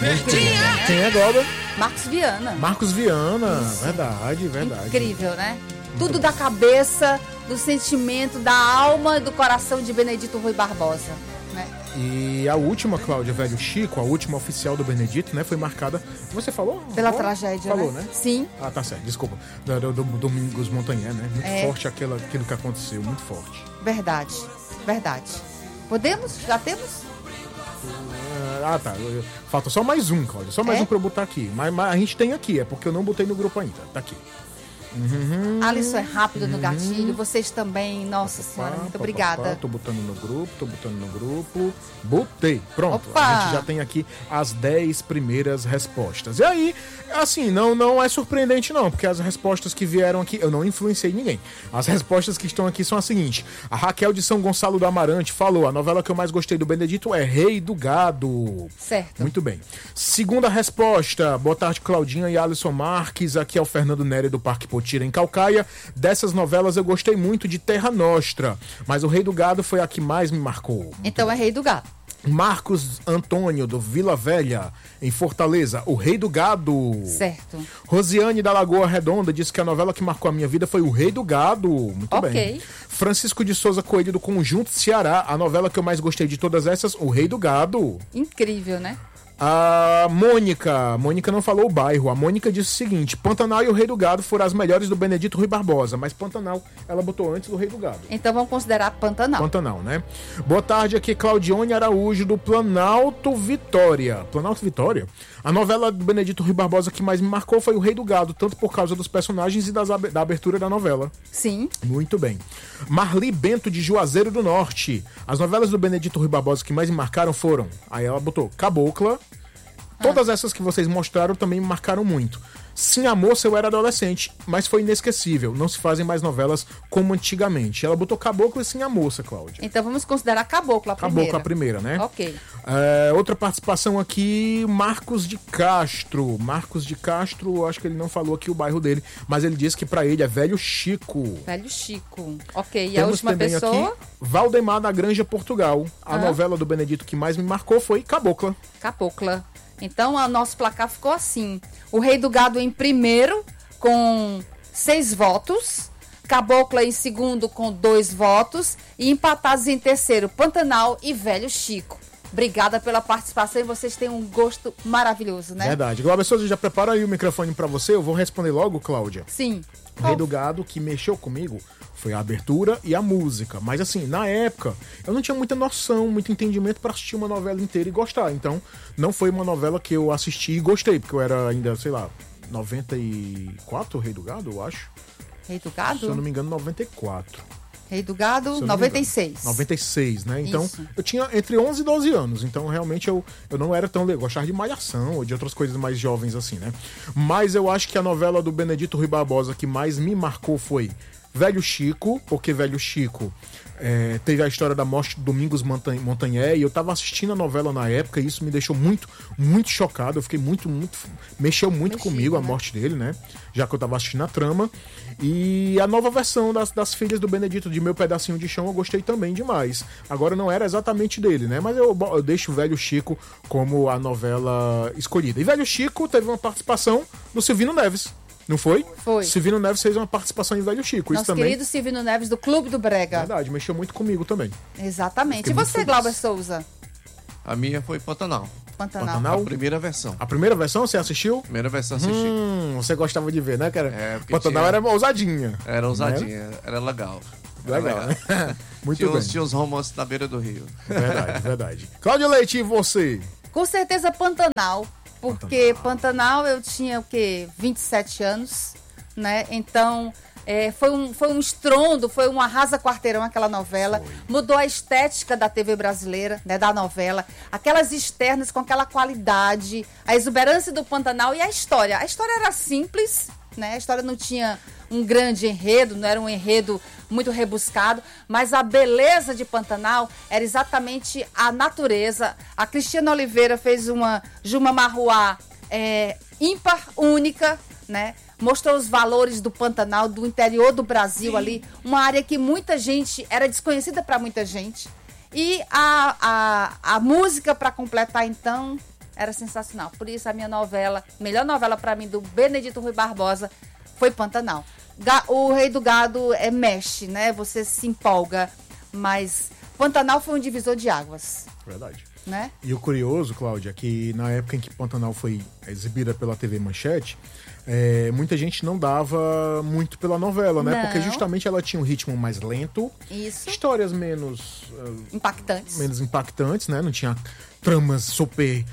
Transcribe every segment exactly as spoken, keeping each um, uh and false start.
Quem é, Glauber? Marcos Viana. Marcos Viana, Isso. verdade, verdade. Incrível, né? Tudo da cabeça, do sentimento, da alma e do coração de Benedito Rui Barbosa, né? E a última, Cláudia, velho Chico, a última oficial do Benedito, né, foi marcada, você falou? Pela falou? tragédia, falou, né? né? Sim. Ah, tá certo, desculpa. Do, do, do Domingos Montanhé, né? Muito é. forte aquilo, aquilo que aconteceu, muito forte. Verdade, verdade. Podemos? Já temos? Ah, tá. Falta só mais um, Cláudia. Só mais é? um pra eu botar aqui. Mas, mas a gente tem aqui, é porque eu não botei no grupo ainda. Tá aqui. Uhum. Alisson é rápido no gatilho, vocês também, nossa senhora, muito obrigada. Tô botando no grupo, tô botando no grupo, botei, pronto. Opa. A gente já tem aqui as dez primeiras respostas. E aí, assim, não, não é surpreendente não, porque as respostas que vieram aqui, eu não influenciei ninguém. As respostas que estão aqui são as seguintes. A Raquel de São Gonçalo do Amarante falou, a novela que eu mais gostei do Benedito é Rei do Gado. Certo. Muito bem. Segunda resposta, boa tarde Claudinha e Alisson Marques, aqui é o Fernando Nery do Parque Potira em Calcaia. Dessas novelas eu gostei muito de Terra Nostra, mas o Rei do Gado foi a que mais me marcou. Muito então bem. É Rei do Gado. Marcos Antônio do Vila Velha, em Fortaleza, o Rei do Gado. Certo. Rosiane da Lagoa Redonda disse que a novela que marcou a minha vida foi o Rei do Gado. Muito okay. bem. Francisco de Souza Coelho do Conjunto Ceará, a novela que eu mais gostei de todas essas, o Rei do Gado. Incrível, né? A Mônica, Mônica não falou o bairro, a Mônica disse o seguinte, Pantanal e o Rei do Gado foram as melhores do Benedito Rui Barbosa, mas Pantanal ela botou antes do Rei do Gado. Então vamos considerar Pantanal. Pantanal, né? Boa tarde, aqui Claudione Araújo do Planalto Vitória. Planalto Vitória? A novela do Benedito Rui Barbosa que mais me marcou foi o Rei do Gado, tanto por causa dos personagens e das, da abertura da novela. Sim. Muito bem. Marli Bento de Juazeiro do Norte. As novelas do Benedito Rui Barbosa que mais me marcaram foram, aí ela botou Cabocla. Todas essas que vocês mostraram também me marcaram muito. Sim, a moça, eu era adolescente, mas foi inesquecível. Não se fazem mais novelas como antigamente. Ela botou Caboclo e Sim, a moça, Cláudia. Então vamos considerar Caboclo a primeira. Caboclo a primeira, né? Ok. É, outra participação aqui, Marcos de Castro. Marcos de Castro, acho que ele não falou aqui o bairro dele, mas ele disse que pra ele é Velho Chico. Velho Chico. Ok, e Temos a última pessoa? Aqui, Valdemar da Granja, Portugal. A ah. novela do Benedito que mais me marcou foi Cabocla. Cabocla. Então, o nosso placar ficou assim. O Rei do Gado em primeiro, com seis votos. Cabocla em segundo, com dois votos. E empatados em terceiro, Pantanal e Velho Chico. Obrigada pela participação e vocês têm um gosto maravilhoso, né? Verdade. Glauber Souza, já prepara aí o microfone pra você. Eu vou responder logo, Cláudia. Sim. O Rei do Gado, que mexeu comigo, foi a abertura e a música. Mas assim, na época, eu não tinha muita noção, muito entendimento pra assistir uma novela inteira e gostar. Então, não foi uma novela que eu assisti e gostei, porque eu era ainda, sei lá, noventa e quatro, o Rei do Gado, eu acho. Rei do Gado? Se eu não me engano, noventa e quatro. Rei do Gado, noventa e seis. noventa e seis, né? Então, Isso. eu tinha entre onze e doze anos. Então, realmente, eu, eu não era tão legal. Gostava de Malhação ou de outras coisas mais jovens assim, né? Mas eu acho que a novela do Benedito Rui Barbosa que mais me marcou foi Velho Chico, porque Velho Chico é, teve a história da morte do Domingos Montanhé, e eu tava assistindo a novela na época, e isso me deixou muito, muito chocado. Eu fiquei muito, muito... Mexeu muito Mexido, comigo a né? morte dele, né? Já que eu tava assistindo a trama. E a nova versão das, das filhas do Benedito, de Meu Pedacinho de Chão, eu gostei também demais. Agora não era exatamente dele, né? Mas eu, eu deixo o Velho Chico como a novela escolhida. E Velho Chico teve uma participação do Silvino Neves. Não foi? Foi. Silvino Neves fez uma participação em Velho Chico. Nosso isso também. querido Silvino Neves do Clube do Brega. Verdade, mexeu muito comigo também. Exatamente. E você, Glauber Souza? A minha foi Pantanal. Pantanal. Pantanal. A primeira versão. A primeira versão você assistiu? Primeira versão assisti. Hum, você gostava de ver, né, cara? É, Pantanal tinha... era ousadinha. Era ousadinha, né? Era legal. Era legal, legal, né? Muito tinha bem. Os, tinha os romances na beira do rio. Verdade, verdade. Cláudio Leite, e você? Com certeza Pantanal. Porque Pantanal, Pantanal eu tinha o quê? vinte e sete anos. Né? Então, é, foi, um, foi um estrondo, foi um arrasa-quarteirão aquela novela. Foi. Mudou a estética da T V brasileira, né, da novela. Aquelas externas com aquela qualidade, a exuberância do Pantanal e a história. A história era simples, né? A história não tinha um grande enredo, não era um enredo muito rebuscado, mas a beleza de Pantanal era exatamente a natureza. A Cristiana Oliveira fez uma Juma Marruá é, ímpar, única, né? Mostrou os valores do Pantanal, do interior do Brasil. Sim. Ali, uma área que muita gente, era desconhecida para muita gente. E a, a, a música para completar, então, era sensacional. Por isso a minha novela, melhor novela pra mim do Benedito Rui Barbosa foi Pantanal. Ga- o Rei do Gado é mexe, né? Você se empolga, mas Pantanal foi um divisor de águas, Verdade. né? E o curioso, Cláudia, é que na época em que Pantanal foi exibida pela T V Manchete, é, muita gente não dava muito pela novela, né? Não. Porque justamente ela tinha um ritmo mais lento, Isso, histórias menos, uh, impactantes. menos impactantes, né? Não tinha tramas super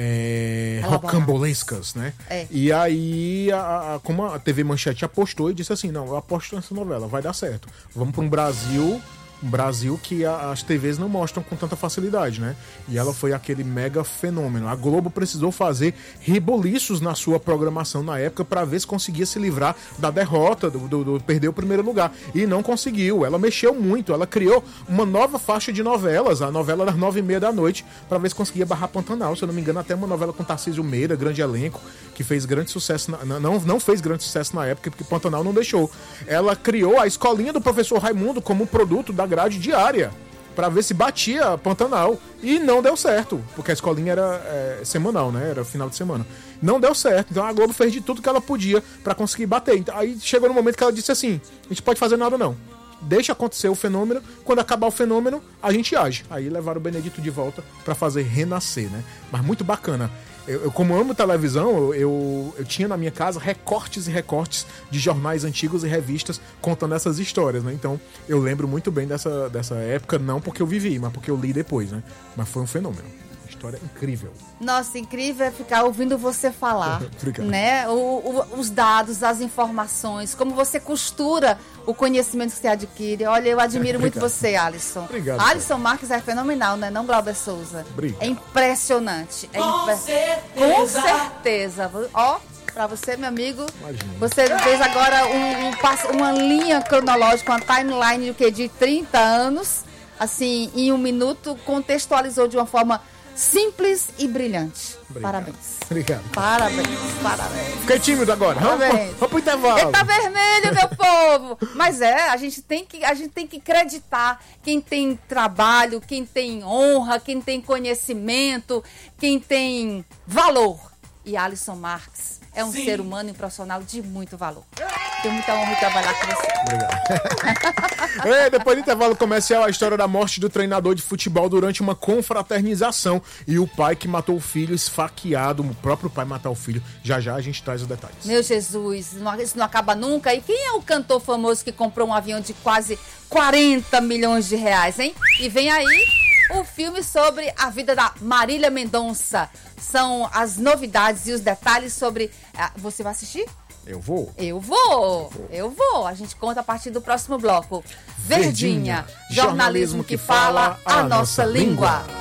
é, Elaboradas. rocambolescas, né? É. E aí, a, a- como a T V Manchete apostou e disse assim, não, eu aposto nessa novela, vai dar certo. Vamos para um Brasil... Um Brasil que a- as T Vs não mostram com tanta facilidade, né? E ela foi aquele mega fenômeno. A Globo precisou fazer reboliços na sua programação na época para ver se conseguia se livrar da derrota, do, do, do perder o primeiro lugar. E não conseguiu. Ela mexeu muito. Ela criou uma nova faixa de novelas, a novela das nove e meia da noite, para ver se conseguia barrar Pantanal. Se eu não me engano, até uma novela com Tarcísio Meira, grande elenco, que fez grande sucesso. Na, não, não fez grande sucesso na época, porque Pantanal não deixou. Ela criou a escolinha do professor Raimundo como um produto da grade diária para ver se batia Pantanal e não deu certo, porque a escolinha era é, semanal, né? Era final de semana. Não deu certo, então a Globo fez de tudo que ela podia para conseguir bater. Então, aí chegou no momento que ela disse assim: a gente pode fazer nada não. Deixa acontecer o fenômeno, quando acabar o fenômeno, a gente age. Aí levaram o Benedito de volta para fazer renascer, né? Mas muito bacana. Eu, eu, como amo televisão, eu, eu, eu tinha na minha casa recortes e recortes de jornais antigos e revistas contando essas histórias, né? Então, eu lembro muito bem dessa, dessa época, não porque eu vivi, mas porque eu li depois, né? Mas foi um fenômeno. História incrível. Nossa, incrível é ficar ouvindo você falar, Obrigado. né? O, o- os dados, as informações, como você costura o conhecimento que você adquire. Olha, eu admiro muito Obrigado. você, Alisson. Obrigado, Alisson Marques é fenomenal, né? Não, Glauber Souza. Obrigado. É impressionante. É Com impre- certeza. Com certeza. Ó, pra você, meu amigo, Imagina. você fez agora um, um passo- uma linha cronológica, uma timeline do que de trinta anos, assim, em um minuto, contextualizou de uma forma simples e brilhante. Obrigado. Parabéns. Obrigado. Parabéns, parabéns. Fiquei tímido agora. Vamos, Parabéns. vamos pro intervalo. Ele tá vermelho, meu povo. Mas é, a gente tem que, a gente tem que acreditar quem tem trabalho, quem tem honra, quem tem conhecimento, quem tem valor. E Alisson Marques é um Sim. ser humano e um profissional de muito valor. Tenho muita honra de trabalhar com você. Obrigado. É, depois do intervalo comercial, a história da morte do treinador de futebol durante uma confraternização e o pai que matou o filho esfaqueado, o próprio pai matar o filho. Já já a gente traz os detalhes. Meu Jesus, não- isso não acaba nunca. E quem é o cantor famoso que comprou um avião de quase quarenta milhões de reais, hein? E vem aí o filme sobre a vida da Marília Mendonça. São as novidades e os detalhes sobre... ah, você vai assistir? Eu vou. Eu vou, eu vou. A gente conta a partir do próximo bloco. Verdinha, Verdinha, jornalismo que fala a nossa língua.